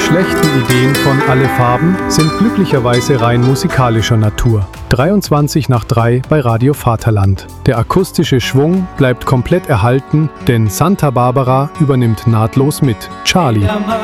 schlechten Ideen von Alle Farben sind glücklicherweise rein musikalischer Natur. 3 bei Radio Vaterland. Der akustische Schwung bleibt komplett erhalten, denn Santa Barbara übernimmt nahtlos mit Charlie.